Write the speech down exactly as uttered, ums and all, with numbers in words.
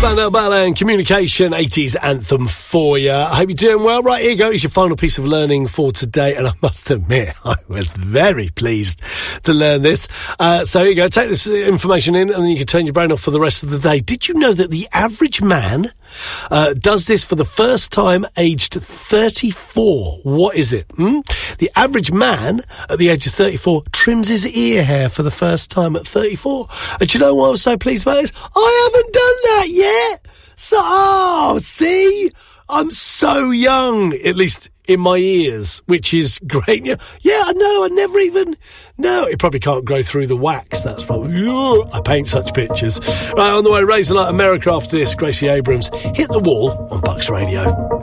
Bell Bell and Communication eighties anthem for you. I hope you're doing well. Right, here you go. It's your final piece of learning for today. And I must admit, I was very pleased to learn this. Uh, so here you go. Take this information in and then you can turn your brain off for the rest of the day. Did you know that the average man uh, does this for the first time aged thirty-four? What is it? Hmm? The average man at the age of thirty-four trims his ear hair for the first time at thirty-four. And do you know what I was so pleased about this? I haven't done that yet. So, oh, see? I'm so young, at least in my ears, which is great. Yeah, I know, I never even... No, it probably can't grow through the wax. That's probably... Ugh, I paint such pictures. Right, on the way, Razor Light America after this, Gracie Abrams. Hit the Wall on Bucks Radio.